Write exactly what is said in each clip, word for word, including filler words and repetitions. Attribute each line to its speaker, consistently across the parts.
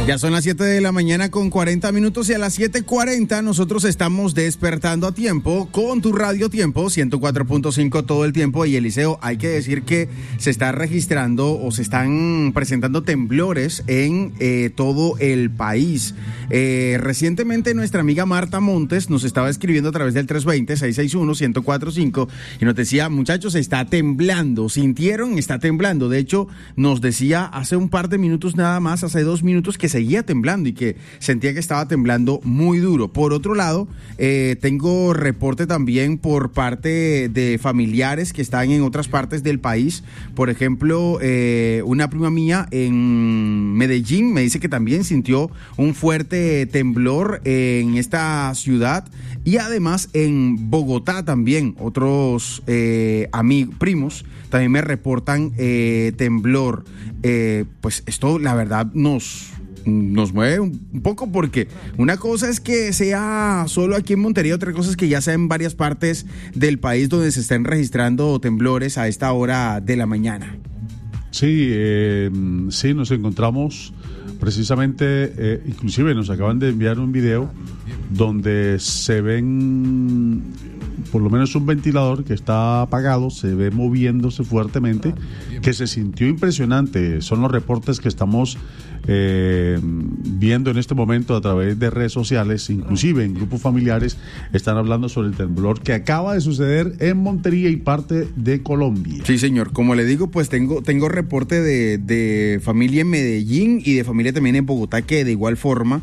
Speaker 1: Ya son las siete de la mañana con cuarenta minutos y a las siete cuarenta nosotros estamos despertando a tiempo con tu Radio Tiempo ciento cuatro punto cinco todo el tiempo. Y Eliseo, hay que decir que se está registrando o se están presentando temblores en eh, todo el país. Eh, recientemente nuestra amiga Marta Montes nos estaba escribiendo a través del tres dos cero, seis seis uno, uno cero cuatro cinco y nos decía, muchachos, está temblando. ¿Sintieron? Está temblando. De hecho, nos decía hace un par de minutos nada más, hace dos minutos, que seguía temblando y que sentía que estaba temblando muy duro. Por otro lado, eh, tengo reporte también por parte de familiares que están en otras partes del país. Por ejemplo, eh, una prima mía en Medellín me dice que también sintió un fuerte temblor en esta ciudad, y además en Bogotá también otros eh, amigos, primos también me reportan eh, temblor. Eh, pues esto la verdad nos nos mueve un poco, porque una cosa es que sea solo aquí en Montería, otra cosa es que ya sea en varias partes del país donde se estén registrando temblores a esta hora de la mañana.
Speaker 2: Sí, eh, sí, nos encontramos precisamente, eh, inclusive nos acaban de enviar un video donde se ven por lo menos un ventilador que está apagado, se ve moviéndose fuertemente, que se sintió impresionante. Son los reportes que estamos eh, viendo en este momento a través de redes sociales, inclusive en grupos familiares están hablando sobre el temblor que acaba de suceder en Montería y parte de Colombia.
Speaker 1: Sí, señor, como le digo, pues tengo, tengo reporte de, de familia en Medellín y de familia también en Bogotá que de igual forma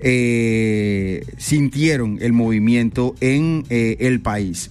Speaker 1: eh, sintieron el movimiento en eh, el país.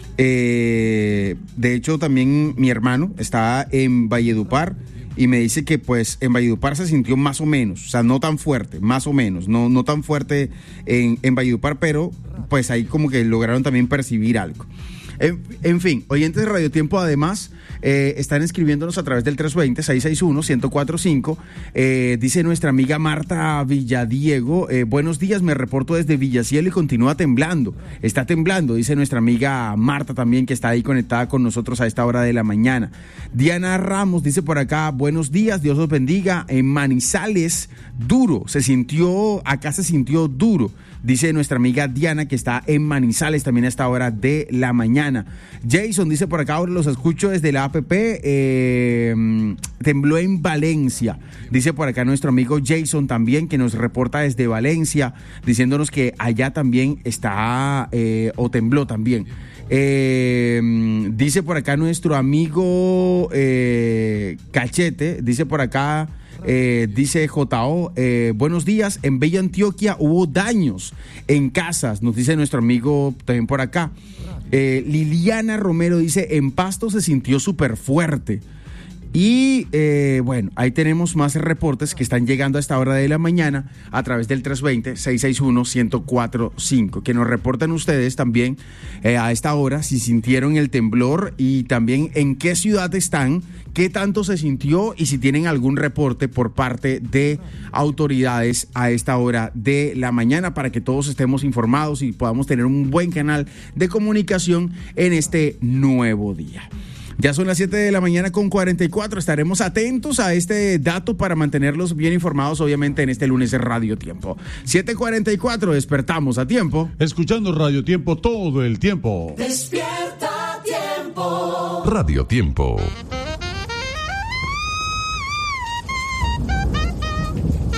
Speaker 1: Eh, de hecho, también mi hermano está en Valledupar y me dice que pues en Valledupar se sintió más o menos, o sea, no tan fuerte, más o menos, no, no tan fuerte en, en Valledupar, pero pues ahí como que lograron también percibir algo. En, en fin, oyentes de Radio Tiempo, además, eh, están escribiéndonos a través del tres dos cero, seis seis uno, uno cero cuatro cinco. Eh, dice nuestra amiga Marta Villadiego, eh, buenos días, me reporto desde Villacielo y continúa temblando. Está temblando, dice nuestra amiga Marta también, que está ahí conectada con nosotros a esta hora de la mañana. Diana Ramos dice por acá, buenos días, Dios los bendiga. En Manizales, duro, se sintió, acá se sintió duro. Dice nuestra amiga Diana, que está en Manizales también a esta hora de la mañana. Jason dice por acá, ahora los escucho desde la A P P, eh, tembló en Valencia. Dice por acá nuestro amigo Jason también, que nos reporta desde Valencia, diciéndonos que allá también está, eh, o tembló también. Eh, dice por acá nuestro amigo eh, Cachete, dice por acá... Eh, dice J O, eh, buenos días, en Bella Antioquia hubo daños en casas, nos dice nuestro amigo también por acá. eh, Liliana Romero dice, en Pasto se sintió súper fuerte. Y eh, bueno, ahí tenemos más reportes que están llegando a esta hora de la mañana a través del tres dos cero, seis seis uno, uno cero cuatro cinco, que nos reportan ustedes también eh, a esta hora si sintieron el temblor y también en qué ciudad están, qué tanto se sintió y si tienen algún reporte por parte de autoridades a esta hora de la mañana, para que todos estemos informados y podamos tener un buen canal de comunicación en este nuevo día. Ya son las siete de la mañana con cuarenta y cuatro. Estaremos atentos a este dato para mantenerlos bien informados, obviamente, en este lunes de Radio Tiempo. siete cuarenta y cuatro, despertamos a tiempo.
Speaker 2: Escuchando Radio Tiempo todo el tiempo.
Speaker 3: Despierta a tiempo.
Speaker 4: Radio Tiempo.